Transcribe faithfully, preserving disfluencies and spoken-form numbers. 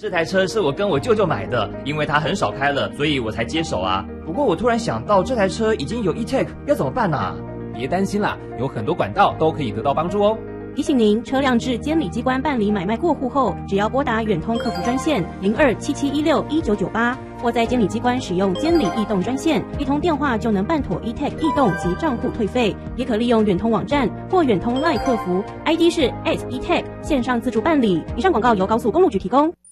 这台车是我跟我舅舅买的，因为他很少开了，所以我才接手啊。不过我突然想到，这台车已经有 E-Tech， 要怎么办啊？ 别担心啦，有很多管道都可以得到帮助哦。 提醒您，车辆至监理机关办理买卖过户后，只要拨打远通客服专线零二七七一六一九九八，或在监理机关使用监理易动专线，一通电话就能办妥 E-Tech 易动及账户退费。也可利用远通网站或远通 LINE 客服 ，I D 是 at E-Tech 线上自助办理。以上广告由高速公路局提供。